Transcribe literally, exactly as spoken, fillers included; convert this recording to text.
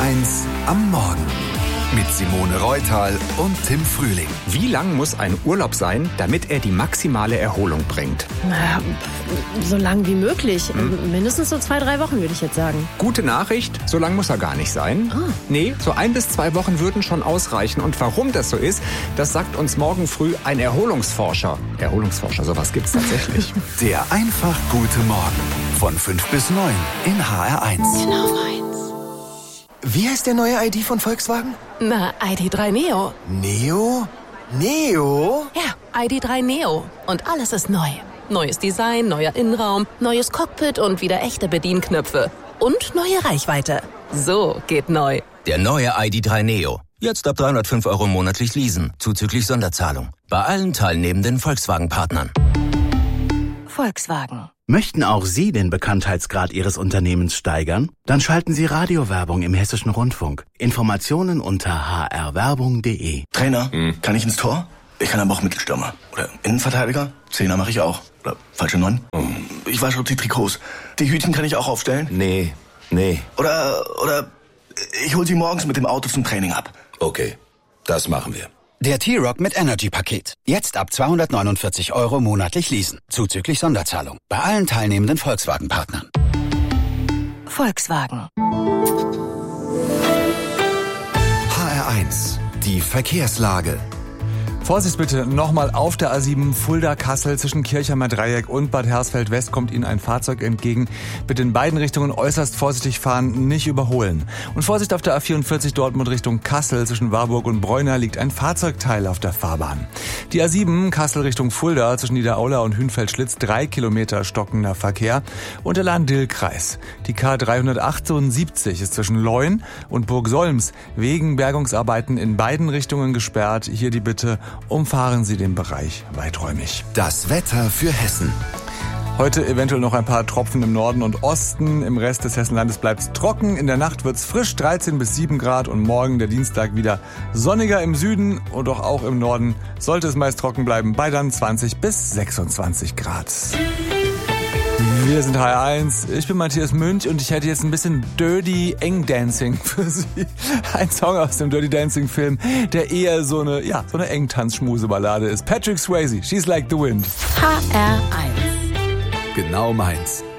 eins am Morgen mit Simone Reutal und Tim Frühling. Wie lang muss ein Urlaub sein, damit er die maximale Erholung bringt? Na, so lang wie möglich. Hm. Mindestens so zwei, drei Wochen, würde ich jetzt sagen. Gute Nachricht, so lang muss er gar nicht sein. Ah. Nee, so ein bis zwei Wochen würden schon ausreichen. Und warum das so ist, das sagt uns morgen früh ein Erholungsforscher. Erholungsforscher, sowas gibt's tatsächlich. Der einfach gute Morgen von fünf bis neun in H R eins. Genau meins. Wie heißt der neue I D von Volkswagen? Na, I D drei Neo. Neo? Neo? Ja, I D drei Neo. Und alles ist neu. Neues Design, neuer Innenraum, neues Cockpit und wieder echte Bedienknöpfe. Und neue Reichweite. So geht neu. Der neue I D drei Neo. Jetzt ab dreihundertfünf Euro monatlich leasen, zuzüglich Sonderzahlung. Bei allen teilnehmenden Volkswagen-Partnern. Volkswagen. Möchten auch Sie den Bekanntheitsgrad Ihres Unternehmens steigern? Dann schalten Sie Radiowerbung im Hessischen Rundfunk. Informationen unter h r werbung punkt d e. Trainer, hm. kann ich ins Tor? Ich kann aber auch Mittelstürmer. Oder Innenverteidiger? Zehner mache ich auch. Oder falsche Neun? Hm. Ich wasche die Trikots. Die Hütchen kann ich auch aufstellen? Nee, nee. Oder, oder ich hol sie morgens mit dem Auto zum Training ab. Okay, das machen wir. Der T-Rock mit Energy-Paket. Jetzt ab zweihundertneunundvierzig Euro monatlich leasen. Zuzüglich Sonderzahlung. Bei allen teilnehmenden Volkswagen-Partnern. Volkswagen. H R eins. Die Verkehrslage. Vorsicht bitte, nochmal auf der A sieben Fulda-Kassel zwischen Kirchheimer Dreieck und Bad Hersfeld-West kommt Ihnen ein Fahrzeug entgegen. Bitte in beiden Richtungen äußerst vorsichtig fahren, nicht überholen. Und Vorsicht auf der A vierundvierzig Dortmund Richtung Kassel zwischen Warburg und Bräuner liegt ein Fahrzeugteil auf der Fahrbahn. Die A sieben Kassel Richtung Fulda zwischen Niederaula und Hünfeld-Schlitz drei Kilometer stockender Verkehr und der Lahn-Dill-Kreis. Die K dreihundertachtundsiebzig ist zwischen Leun und Burgsolms wegen Bergungsarbeiten in beiden Richtungen gesperrt. Hier die Bitte: umfahren Sie den Bereich weiträumig. Das Wetter für Hessen. Heute eventuell noch ein paar Tropfen im Norden und Osten. Im Rest des Hessenlandes bleibt es trocken. In der Nacht wird es frisch, dreizehn bis sieben Grad. Und morgen, der Dienstag, wieder sonniger im Süden und doch auch im Norden sollte es meist trocken bleiben. Bei dann zwanzig bis sechsundzwanzig Grad. Wir sind H R eins, ich bin Matthias Münch und ich hätte jetzt ein bisschen Dirty Eng Dancing für Sie. Ein Song aus dem Dirty Dancing Film, der eher so eine, ja, so eine Engtanz-Schmuseballade ist. Patrick Swayze, She's Like the Wind. H R eins. Genau meins.